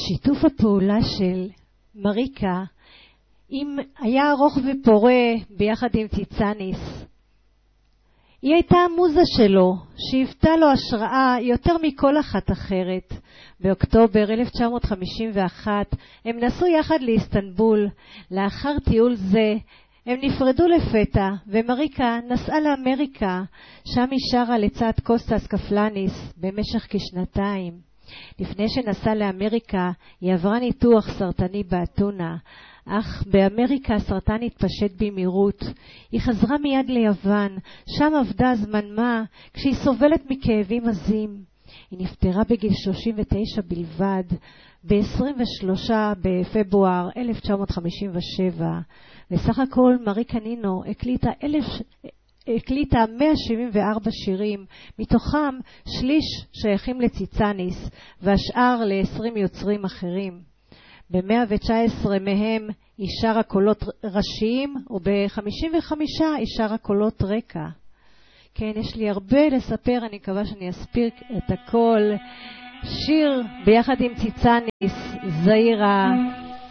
שיתוף הפעולה של מריקה היה ארוך ופורה ביחד עם ציצניס. היא הייתה המוזה שלו, שהיוותה לו השראה יותר מכל אחת אחרת. באוקטובר 1951 הם נסעו יחד לאיסטנבול. לאחר טיול זה הם נפרדו לפתע, ומריקה נסעה לאמריקה, שם היא שרה לצד קוסטס קפלניס במשך כשנתיים. לפני שנסעה לאמריקה, היא עברה ניתוח סרטני באתונה, אך באמריקה הסרטן התפשט במהירות. היא חזרה מיד ליוון, שם עבדה זמן מה, כשהיא סובלת מכאבים עזים. היא נפטרה בגיל 39 בלבד, ב-23 בפברואר 1957. בסך הכל מריקה נינו הקליטה 174 שירים, מתוכם שליש שייכים לציצניס, והשאר ל-20 יוצרים אחרים. ב-119 מהם היא שרה קולות ראשיים, וב-55 היא שרה קולות רקע. כן, יש לי הרבה לספר, אני מקווה שאני אספיק את הכל. שיר ביחד עם ציצניס, זעירה.